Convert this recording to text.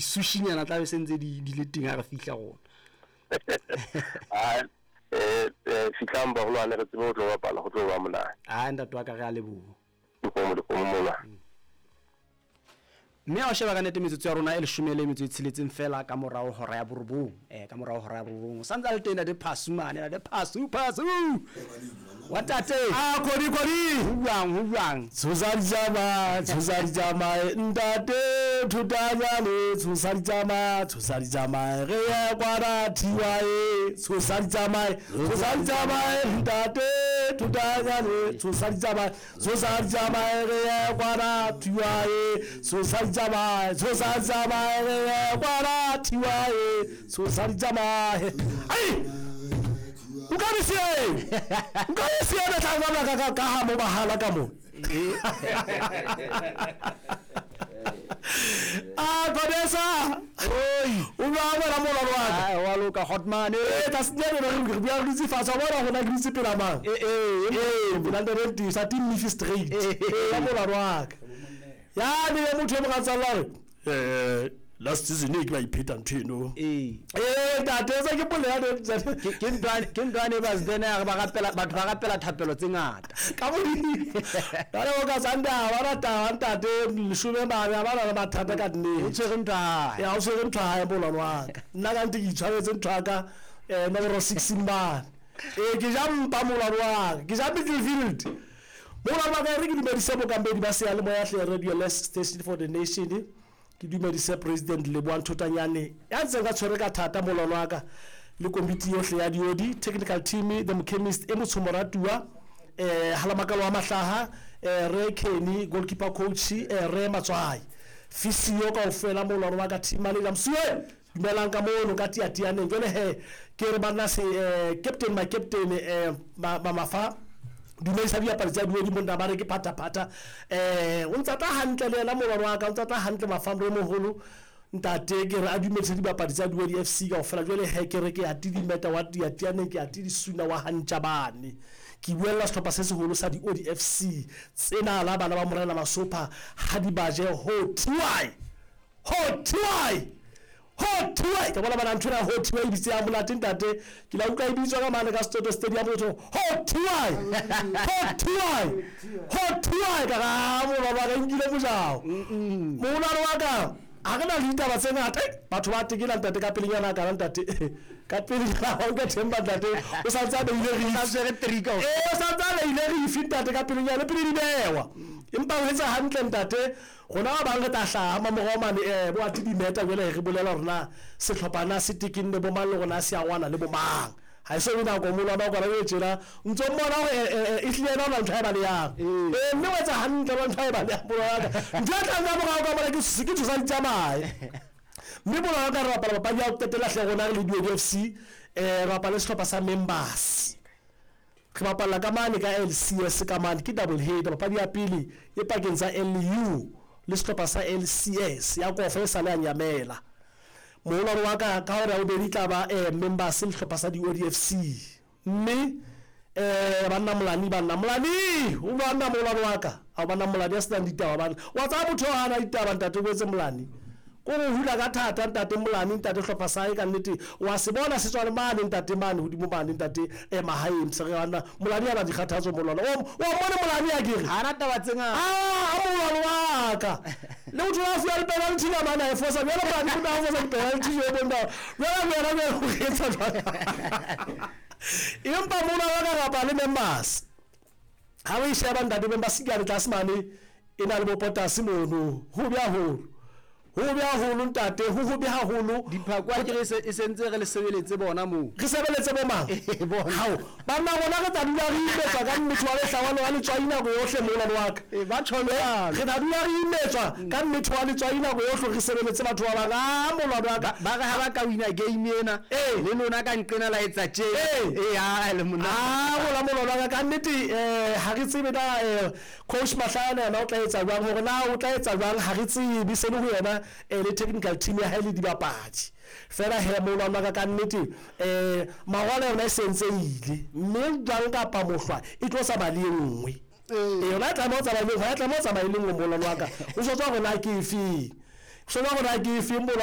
sushinyana tla be sentse di le teng a re fihla gona fitlhang ba go lwana re tsebe go tlo bapala go tlo ba monate ntate wa ka re a leboga mola mme a o sheba ka nete metsotso ya rona e 16 fela ka morao hora ya borobong ka morao hora ya borobong santse le tena de phasumane de phasu watate kodi huang tsusari jama ntate thutanyane tsusari jama re ya kwara tiwae tsusari jama ntate thutanyane tsusari jama re ya kwara tiwae tsusari jama re ya kwara tiwae tsusari jama ai Ngabisi na tangwana ka ha mo bahala ka mo Kodesa unawa na mola wa waloka hotman tasnyane na ngibya ngisi fasa bona hona ngisi pela ma bilanda renti sa team ni straight ya mola wa ya ni mutho mo katsala last season e ke ba ipheta ntheno tate se ke bolela ke ndwane ba zena ba gapela thapelo tse ngata ka bodi dale o ka sanda ba rata ntate leshume ba ba mathata ka nne o tshwere ntwa ya o tshwere ntwa ya bolalo wa nna ka ntse ke tshwaretse ntwa ka number 16 ba ke jampa molalo wa ke jampa midfield molalo wa ka re ke dumedise bokambedi ba se ya le moya hle radio less station for the nation ke dumedise president Leboang Thotanyane ya ntse ka tshwere ka thata molalo wa ka le committee yohle ya diodi technical team the chemist e motshomoratua halamakalo wa mahlaha re Kenny goalkeeper coach re Matswai fisio ka ofela molalo wa ka team le msuwe dumelang ka mono ka tiatiane jole he ke re bana se captain my captain mafa dumedisa dia partsa di monna ba re ke phata o ntsa ta hantle le la molalo wa ka o ntsa ta hantle mafambo mo holo ntate ke re a dumedisa di partsa di FC ka ofela jole he ke re ke atidi meta wa tiatiane ke atidi suna wa Hantjabane ke buella sehlopha se seholo sa di ODFC tsena la bana ba morena masopa ha di baje ho twi ka bona bana ntwana ho twi bitse ya molate ntate ke la utlwa ibitswa ka mane ka Stoto Stadium motho ho twi ka ga mo ba ba ngile bojao mo la wa ka a ga na lita ba tsena batho ba tikela ntate ka pelenyana ka ntate ka pelenyana ha o ka themba ntate o sa tsa be ile re tsere trika o sa tsa be ile re fita ka pelenyana pele di bewa empa o etsa hantle ntate gona ba ngata hla ma mogomane bo atidi meta jole re bolela rona sehlopana se tikinne bo mang le gona se a wana le bo mang ha se wena go mola ba gona le tsela ntso mona e hlena na nthaeba le ya mme wa tsa hantle ba nthaeba le bola ka ntla nna mo ga ba ke se ke tsa ntsamai mme bola ka ra ba ya o tetela hle gona le di FC ra pa le sehlopha sa members ke bapala ka mane ka LCS ka mane ke double head ba ya pili e pakeng sa LU le sehlopha sa LCS ya go fa sa le anyamela molao wa ka hore o be ditaba members le sehlopha sa di ODFC mme banna molani o bana molao wa ka a bana molani ya stand ditaba bana wa tsa motho ana ditaba ntate go tse molani ko go hula ka thata ntate molani ntate hlopha sa e ka nnete wa se bona se tswa le mane ntate mane hodimo mane ntate mahaeng se re ana molani ya ba di kgathatso molalo wa mona molani ya gere ha rata ba tsenga molalo wa ka le utho wa fuwa le penalty ya mana e fosa bela ba di ba fosa penalty yo bonda wena go etsa empa molao wa ka ba le members ha o isheba ntate members ga le tlasemane ina le bopotasi mono ho bya holo ntate ho bya haholo diphakwa ke e sentse re le sebeletse bona mo re sebeletse bo mang bona hao ba nna bona re tla dula re imetswa ka motho wa lehlawano wa letswaina go yohle mola wa ka ba tshwana re tla dula re imetswa ka motho wa letswaina go yohle re sebeletse batho ba bang mola wa ka ba ga ba ka wina game ena le lona ka nqena la etsa tje ha le mona mola wa ka nnete ha re tsebe da coach Mahlana na o tla etsa jwang hore na o tla etsa jwang ha re tsebe se le ho yena le technical team ya haile di bapadi fela he mola wa ka nnete magwala yona sense ile mme jang ka pa mohlwa e tlo sa ba le nngwe yona tla mo tsa ba le nngwe ya tla mo tsa ba le nngwe mola wa ka o so tswa go na ke ifi